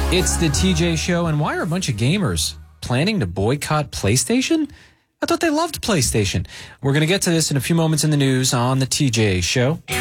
It's the TJ Show, and why are a bunch of gamers planning to boycott PlayStation? I thought they loved PlayStation. We're going to get to this in a few moments in the news on the TJ Show.